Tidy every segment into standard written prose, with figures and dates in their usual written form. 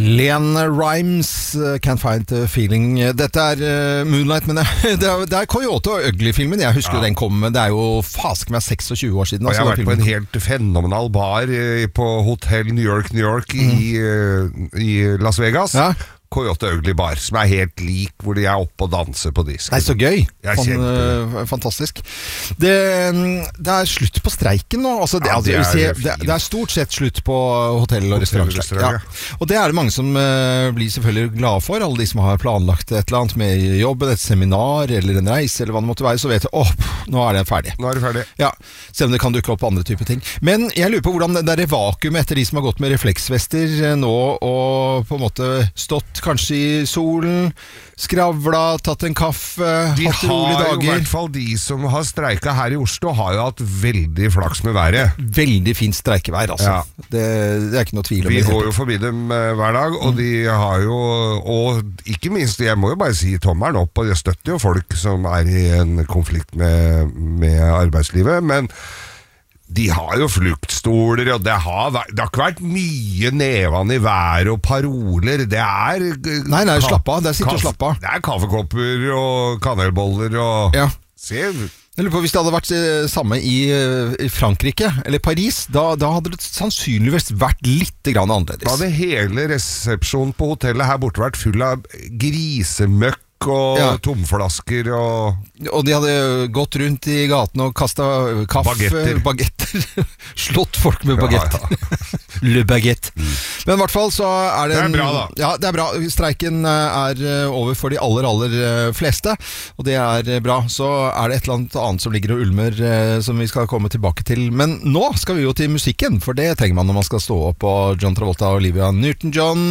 Leanne Rimes, Can't Find the Feeling. Dette Moonlight, men det Coyote og Ugly-filmen. Jeg husker jo den kom, det jo fask meg 26 år siden. Og jeg har vært på en helt fenomenal bar på Hotel New York i Las Vegas. Ja. Coyote Ugly Bar, som helt lik, hvor de oppe og danser på disk. Det så gøy. Fantastisk. Det slutt på streiken nå. Altså, det stort sett slutt på hotell- og restaurantstreik. Ja. Og det det mange som blir selvfølgelig glade for. Alle de som har planlagt et eller annet med jobben, et seminar eller en reise, eller hva det måtte være, så vet de, nå det ferdig. Nå det ferdig. Ja, selv om det kan dukke opp andre typer ting. Men jeg lurer på hvordan det vakuum etter de som har gått med refleksvester nå, og på en måte stått kanskje i solen, skravla, tatt en kaffe, hatt rolige dager. I hvert fall de som har streiket her i Oslo, har jo hatt veldig flaks med været. Veldig fint streikevær, altså. Ja. Det ikke noe tvil om det. Vi går jo forbi dem hver dag, og de har jo, og ikke minst, jeg må jo bare si tommelen opp, og jeg støtter jo folk som i en konflikt med arbeidslivet, men de har jo fluktstoler, og det har ikke vært mye nevene i været og paroler. Det Nei, slapp av. Det sitter og slapp av. Det kaffekopper og kanelboller og... Ja. Se... Jeg lurer på, hvis det hadde vært samme i Frankrike eller Paris, da hadde det sannsynligvis vært litt annerledes. Da hadde hele resepsjonen på hotellet her borte vært full av grisemøkk og tomflasker og de hadde gått rundt i gaten og kastet kaffe, bagetter slått folk med bagetter Le baguette. Men i hvert fall så det bra da. Ja, det bra. Streiken over for de aller fleste, og det bra. Så det et eller annet som ligger og ulmer som vi skal komme tilbake til. Men nå skal vi jo til musikken, for det trenger man når man skal stå opp, og John Travolta og Olivia Newton-John.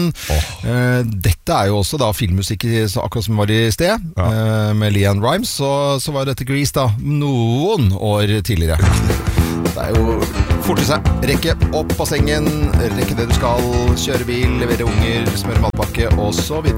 Dette jo også da filmmusikk akkurat som var i sted, med Leanne Rimes, så var dette Grease da, noen år tidligere. Det jo forte seg, rekke opp på sengen, rekke det du skal, kjøre bil, levere unger, smøre matpakke og så videre.